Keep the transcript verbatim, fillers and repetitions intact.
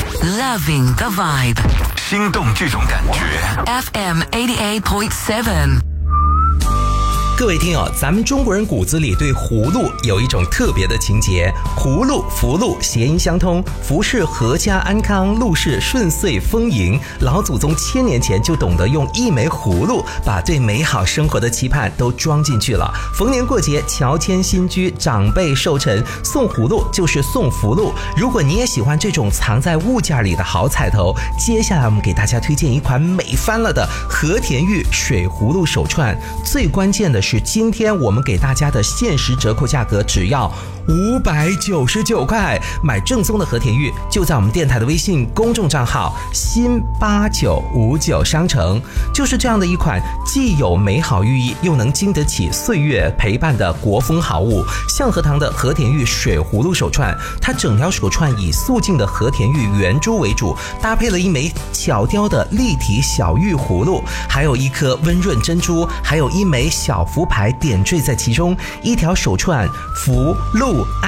Loving the vibe， 心动这种感觉。 F M eighty-eight point seven。 各位听友，咱们中国人骨子里对葫芦有一种特别的情结，葫芦、福禄谐音相通，福是阖家安康，禄是顺遂丰盈。老祖宗千年前就懂得用一枚葫芦把对美好生活的期盼都装进去了。逢年过节，乔迁新居，长辈寿辰，送葫芦就是送福禄。如果你也喜欢这种藏在物件里的好彩头，接下来我们给大家推荐一款美翻了的和田玉水葫芦手串。最关键的是今天我们给大家的限时折扣价格只要五百九十九块，买正宗的和田玉就在我们电台的微信公众账号新八九五九商城。就是这样的一款既有美好寓意又能经得起岁月陪伴的国风好物，象和堂的和田玉水葫芦手串，它整条手串以素净的和田玉圆珠为主，搭配了一枚巧雕的立体小玉葫芦，还有一颗温润珍珠，还有一枚小福牌点缀在其中，一条手串福禄